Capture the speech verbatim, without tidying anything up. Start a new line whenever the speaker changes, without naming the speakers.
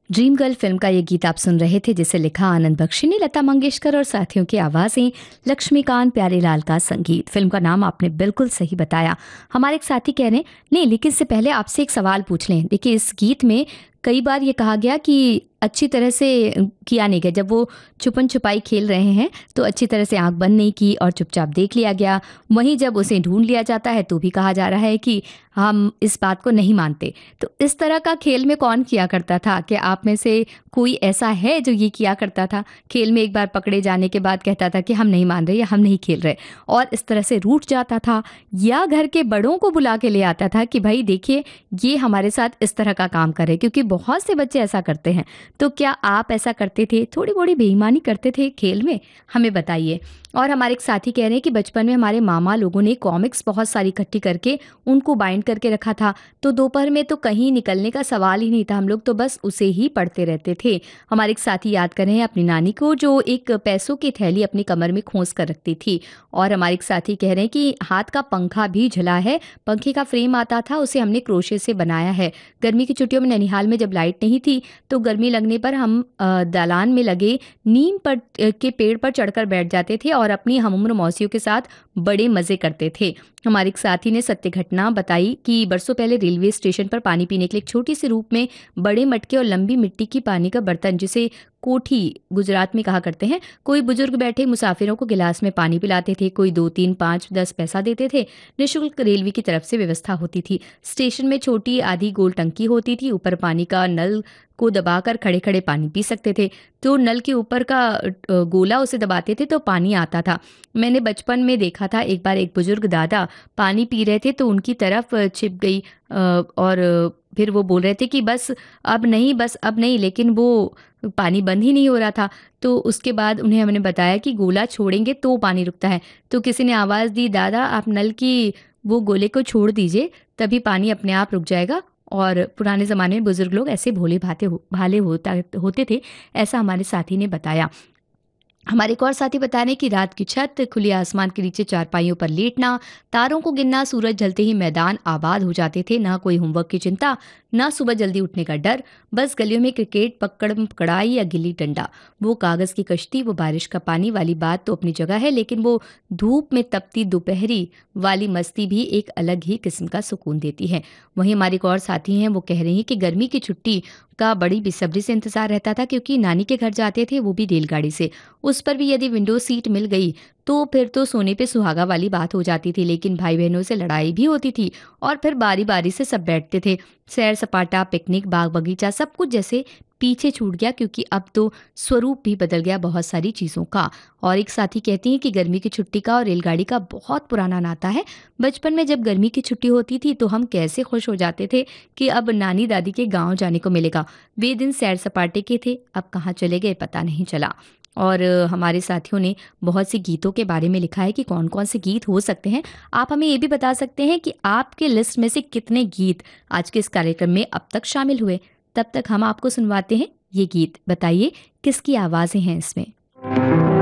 Dream girl film का ये गीत आप सुन रहे थे, जिसे लिखा आनंद बख्शी ने, लता मंगेशकर और साथियों की आवाज़ें, लक्ष्मीकांत प्यारेलाल का संगीत। फिल्म का नाम आपने बिल्कुल सही बताया। हमारे एक साथी कह रहे हैं, नहीं लेकिन इससे पहले आपसे एक सवाल पूछ लें। देखिए, इस गीत में कई बार ये कहा गया कि अच्छी तरह से किया नहीं गया। जब वो छुपन छुपाई खेल रहे हैं तो अच्छी तरह से आंख बंद नहीं की और चुपचाप देख लिया गया। वहीं जब उसे ढूंढ लिया जाता है तो भी कहा जा रहा है कि हम इस बात को नहीं मानते। तो इस तरह का खेल में कौन किया करता था? कि आप में से कोई ऐसा है जो ये किया करता था? खेल में एक बार पकड़े जाने के बाद कहता था कि हम नहीं मान रहे या हम नहीं खेल रहे, और इस तरह से रूठ जाता था, या घर के बड़ों को बुला के ले आता था कि भाई देखिए ये हमारे साथ इस तरह का काम करे, क्योंकि बहुत से बच्चे ऐसा करते हैं। तो क्या आप ऐसा करते थे? थोड़ी बड़ी बेईमानी करते थे खेल में? हमें बताइए। और हमारे एक साथी कह रहे हैं कि बचपन में हमारे मामा लोगों ने कॉमिक्स बहुत सारी इकट्ठी करके उनको बाइंड करके रखा था, तो दोपहर में तो कहीं निकलने का सवाल ही नहीं था, हम लोग तो बस उसे ही पढ़ते रहते थे। हमारे एक साथी याद कर रहे हैं अपनी नानी को, जो एक पैसों की थैली अपनी कमर में खोस कर रखती थी। और हमारे एक साथी कह रहे हैं कि हाथ का पंखा भी झला है, पंखे का फ्रेम आता था, उसे हमने क्रोशे से बनाया है। गर्मी की छुट्टियों में ननिहाल में जब लाइट नहीं थी तो गर्मी लगने पर हम अ, दालान में लगे नीम पर के पेड़ पर चढ़कर बैठ जाते थे और अपनी हमउम्र मौसियों के साथ बड़े मजे करते थे। हमारे एक साथी ने सत्य घटना बताई कि बरसों पहले रेलवे स्टेशन पर पानी पीने के लिए एक छोटी सी रूप में बड़े मटके और लंबी मिट्टी की पानी का बर्तन, जिसे कोठी गुजरात में कहा करते हैं, कोई बुजुर्ग बैठे मुसाफिरों को गिलास में पानी पिलाते थे। कोई दो तीन पाँच दस पैसा देते थे। निःशुल्क रेलवे की तरफ से व्यवस्था होती थी। स्टेशन में छोटी आधी गोल टंकी होती थी, ऊपर पानी का नल को दबाकर खड़े खड़े पानी पी सकते थे। तो नल के ऊपर का अ, गोला उसे दबाते थे तो पानी आता था। मैंने बचपन में देखा था, एक बार एक बुजुर्ग दादा पानी पी रहे थे तो उनकी तरफ छिप गई, अ, और फिर वो बोल रहे थे कि बस अब नहीं, बस अब नहीं, लेकिन वो पानी बंद ही नहीं हो रहा था। तो उसके बाद उन्हें हमने बताया कि गोला छोड़ेंगे तो पानी रुकता है। तो किसी ने आवाज़ दी, दादा आप नल की वो गोले को छोड़ दीजिए, तभी पानी अपने आप रुक जाएगा। और पुराने ज़माने में बुजुर्ग लोग ऐसे भोले भाते हो, भाले होता होते थे, ऐसा हमारे साथी ने बताया। हमारे एक और साथी बता रहे हैं कि रात की छत, खुले आसमान के नीचे चारपाइयों पर लेटना, तारों को गिनना, सूरज ढलते ही मैदान आबाद हो जाते थे। ना कोई होमवर्क की चिंता, ना सुबह जल्दी उठने का डर, बस गलियों में क्रिकेट, पकड़म पकड़ाई या गिल्ली डंडा। वो कागज़ की कश्ती, वो बारिश का पानी वाली बात तो अपनी जगह है, लेकिन वो धूप में तपती दोपहरी वाली मस्ती भी एक अलग ही किस्म का सुकून देती है। वहीं हमारे एक और साथी हैं, वो कह रही हैं कि गर्मी की छुट्टी का बड़ी बेसब्री से इंतजार रहता था, क्योंकि नानी के घर जाते थे, वो भी रेलगाड़ी से। उस पर भी यदि विंडो सीट मिल गई तो फिर तो सोने पे सुहागा वाली बात हो जाती थी, लेकिन भाई बहनों से लड़ाई भी होती थी और फिर बारी बारी से सब बैठते थे। सैर सपाटा, पिकनिक, बाग बगीचा, सब कुछ जैसे पीछे छूट गया, क्योंकि अब तो स्वरूप भी बदल गया बहुत सारी चीज़ों का। और एक साथी कहती हैं कि गर्मी की छुट्टी का और रेलगाड़ी का बहुत पुराना नाता है। बचपन में जब गर्मी की छुट्टी होती थी तो हम कैसे खुश हो जाते थे कि अब नानी दादी के गांव जाने को मिलेगा। वे दिन सैर सपाटे के थे, अब कहाँ चले गए पता नहीं चला। और अ, हमारे साथियों ने बहुत से गीतों के बारे में लिखा है कि कौन कौन से गीत हो सकते हैं। आप हमें ये भी बता सकते हैं कि आपके लिस्ट में से कितने गीत आज के इस कार्यक्रम में अब तक शामिल हुए। तब तक हम आपको सुनवाते हैं ये गीत। बताइए किसकी आवाज़ें हैं इसमें।